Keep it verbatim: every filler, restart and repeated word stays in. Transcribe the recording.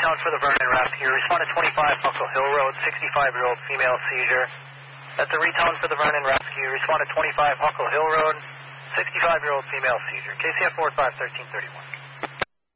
retone for the Vernon rescue. Respond to twenty-five Buckle Hill Road, sixty-five-year-old female seizure. That's a retone for the Vernon rescue. Respond to twenty-five Huckle Hill Road, sixty-five-year-old female seizure. K C F four five, thirteen thirty-one.